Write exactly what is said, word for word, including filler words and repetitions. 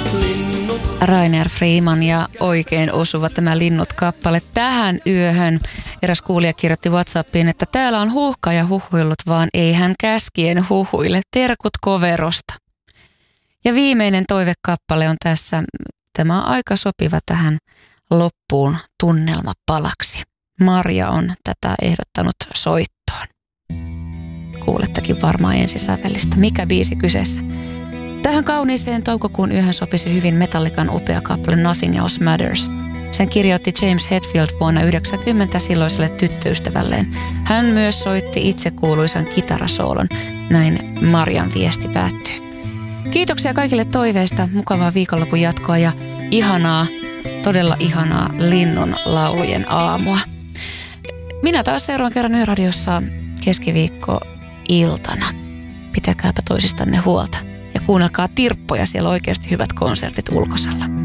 Rainer Freeman ja oikein osuva tämä Linnut-kappale tähän yöhön. Eräs kuulija kirjoitti WhatsAppiin, että täällä on huuhka ja huhuillut, vaan ei hän käskien huhuille. Terkut Koverosta. Ja viimeinen toivekappale on tässä. Tämä on aika sopiva tähän loppuun tunnelmapalaksi. Marja on tätä ehdottanut soittoon. Kuulettekin varmaan ensisävellistä. Mikä biisi kyseessä? Tähän kauniiseen toukokuun yöhön sopisi hyvin Metallican upea kappale Nothing Else Matters. Sen kirjoitti James Hetfield vuonna yhdeksänkymmentä silloiselle tyttöystävälleen. Hän myös soitti itse kuuluisan kitarasoolon. Näin Marjan viesti päättyy. Kiitoksia kaikille toiveista, mukavaa viikonlopun jatkoa ja ihanaa, todella ihanaa linnun laulujen aamua. Minä taas seuraavan kerran Yöradiossa keskiviikko iltana. Pitäkääpä toisistanne huolta. Ja kuunnelkaa Tirppoja, siellä on oikeasti hyvät konsertit ulkosalla.